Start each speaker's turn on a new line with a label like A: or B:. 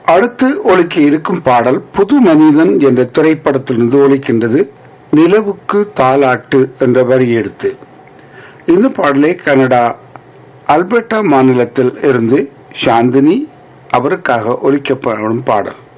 A: அடுத்து ஒலிக்க இருக்கும் பாடல் புது மனிதன் என்ற திரைப்படத்திலிருந்து ஒலிக்கின்றது. நிலவுக்கு தாலாட்டு என்ற வரி எடுத்து இந்த பாடலை கனடா அல்பர்டா மாநிலத்தில் இருந்து சாந்தினி அவருக்காக ஒலிக்கப்படும் பாடல்.